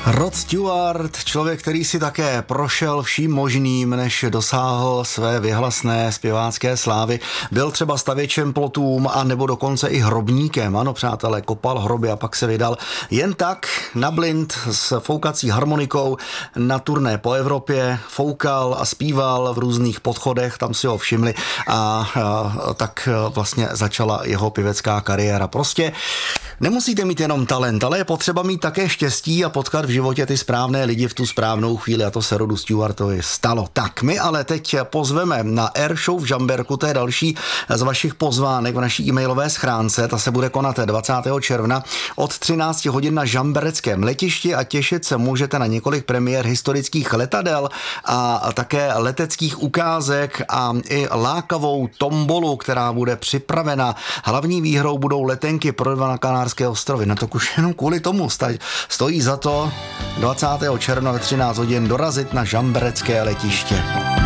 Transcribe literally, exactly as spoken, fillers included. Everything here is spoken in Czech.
Rod Stewart, člověk, který si také prošel vším možným, než dosáhl své vyhlasné zpěvácké slávy. Byl třeba stavěčem plotům a nebo dokonce i hrobníkem. Ano, přátelé, kopal hroby a pak se vydal jen tak na blind s foukací harmonikou na turné po Evropě. Foukal a zpíval v různých podchodech, tam si ho všimli a, a tak vlastně začala jeho pěvecká kariéra. Prostě nemusíte mít jenom talent, ale je potřeba mít také štěstí a potkat v životě ty správné lidi v tu správnou chvíli a to se Rodu Stewartovi stalo. Tak my ale teď pozveme na Air Show v Žamberku, to je další z vašich pozvánek v naší e-mailové schránce, ta se bude konat dvacátého června od třinácti hodin na žambereckém letišti a těšit se můžete na několik premiér historických letadel a také leteckých ukázek a i lákavou tombolu, která bude připravena. Hlavní výhrou budou letenky pro dva na Kanárské ostrovy. No to už jenom kvůli tomu stojí za to dvacátého června ve třináct hodin dorazit na žamberecké letiště.